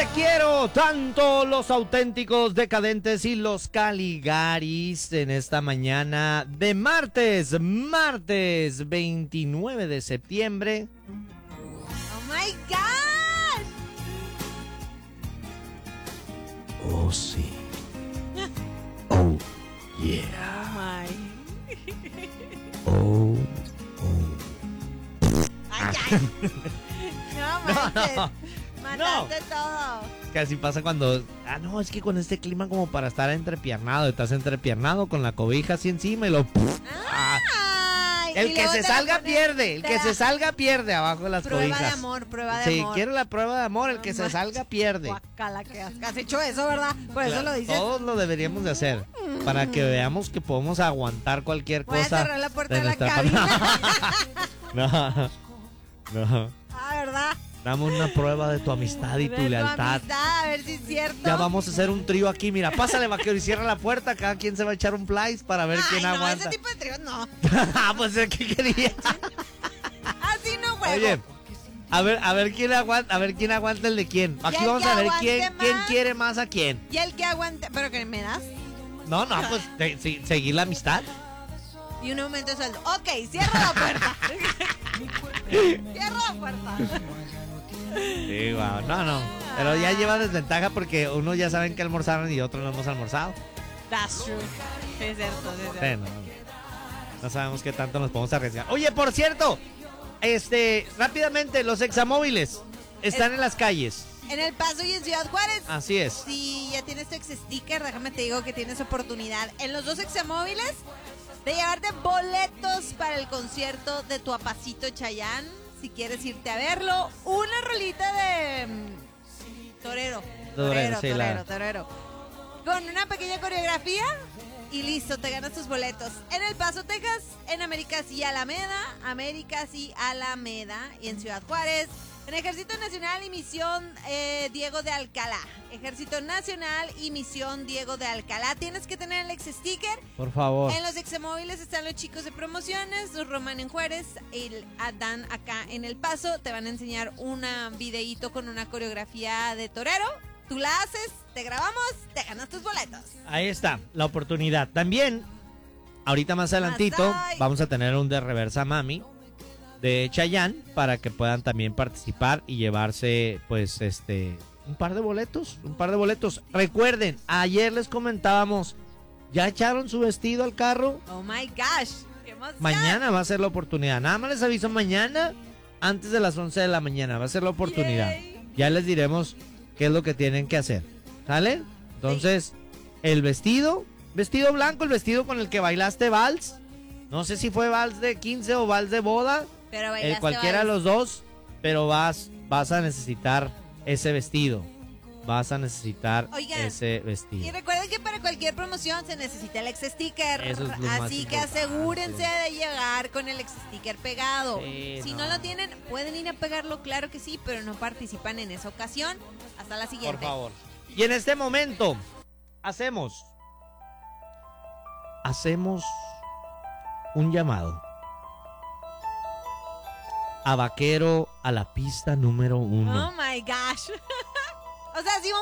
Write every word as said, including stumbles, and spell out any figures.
Te quiero tanto, los auténticos decadentes y los Caligaris en esta mañana de martes, martes veintinueve de septiembre. Oh my gosh. Oh sí. Oh yeah. Oh my. Oh, oh. Ay, ay. No manches. No, no. Mataste todo. Es que así pasa cuando... Ah, no, es que con este clima como para estar entrepiernado. Estás entrepiernado con la cobija así encima y lo... Ah. Ay, El y que luego se te la salga pones- pierde. El te que la- se salga pierde abajo de las Prueba cobijas. de de prueba de Si amor. quiere la prueba de amor, el que No se manches. salga pierde. Guácala, que has, has hecho eso, ¿verdad? Por eso Claro, lo dices. Todos lo deberíamos de hacer. Para que veamos que podemos aguantar cualquier Voy a cosa. cerrar la puerta de la nuestra- cabina. No, no. Ah, ¿verdad? Dame una prueba de tu amistad y De tu lealtad. amistad, a ver si es cierto. Ya vamos a hacer un trío aquí. Mira, pásale, vaquero, y cierra la puerta. Cada quien se va a echar un place para ver Ay, quién no, aguanta. ese tipo de tríos no. Ah, pues es que quería. Así no juego. Oye, a ver, a ver quién aguanta, a ver quién aguanta el de quién. Aquí el vamos que a ver aguante quién, quién más. quiere más a quién. Y el que aguante, pero que me das. No, no, pues te- sí, seguir la amistad. Y un aumento de sueldo. Ok, cierra la puerta. Cierra la puerta. Sí, wow, no, no. Pero ya lleva desventaja porque unos ya saben que almorzaron y otros no hemos almorzado. That's true. Sí, es cierto, sí, es Sí, cierto. no, no sabemos qué tanto nos podemos arriesgar. Oye, por cierto, este, rápidamente, los examóviles están Es- en las calles. En El Paso y en Ciudad Juárez. Así es. Si ya tienes tu ex-sticker, déjame te digo que tienes oportunidad en los dos examóviles de llevarte boletos para el concierto de tu apacito Chayán. Si quieres irte a verlo, una rolita de mm, torero. Torero, Torero, sí, torero, la- torero. Con una pequeña coreografía y listo, te ganas tus boletos. En El Paso, Texas, en Américas y Alameda, Américas y Alameda, y en Ciudad Juárez, en Ejército Nacional y Misión eh, Diego de Alcalá. Ejército Nacional y Misión Diego de Alcalá. Tienes que tener el ex-sticker. Por favor. En los examóviles están los chicos de promociones, los Román en Juárez, el Adán acá en El Paso. Te van a enseñar un videíto con una coreografía de torero. Tú la haces, te grabamos, te ganas tus boletos. Ahí está, la oportunidad. También, ahorita más adelantito, Masai. vamos a tener un de reversa mami de Chayanne para que puedan también participar y llevarse, pues, este, un par de boletos, un par de boletos. Recuerden, ayer les comentábamos, ¿ya echaron su vestido al carro? Oh my gosh, qué emoción. Mañana va a ser la oportunidad. Nada más les aviso, mañana, antes de las once de la mañana, va a ser la oportunidad. Yay. Ya les diremos qué es lo que tienen que hacer. ¿Sale? Entonces, el vestido, vestido blanco, el vestido con el que bailaste vals. No sé si fue vals de quince o vals de boda. Pero Eh, bailaste cualquiera de vals. los dos, pero vas, vas a necesitar ese vestido. Vas a necesitar Oigan, ese Y vestido. recuerden que para cualquier promoción se necesita el ex-sticker. Eso es lo más Así que importante. asegúrense de llegar con el ex-sticker pegado. Sí, si no. no. lo tienen, pueden ir a pegarlo, claro que sí, pero no participan en esa ocasión. Hasta la siguiente. Por favor. Y en este momento, hacemos. Hacemos un llamado a Vaquero a la pista número uno. Oh my gosh. O sea, si